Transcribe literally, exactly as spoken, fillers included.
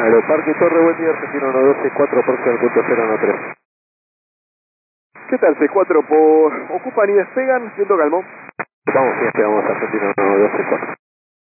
Aeroparque Torre, buen día, Argentino uno doce cuatro, próximo al punto cero uno tres. ¿Qué tal, C cuatro? Por... ¿Ocupan y despegan? Siento calmo. Vamos, sí, esperamos Argentino uno doce cuatro.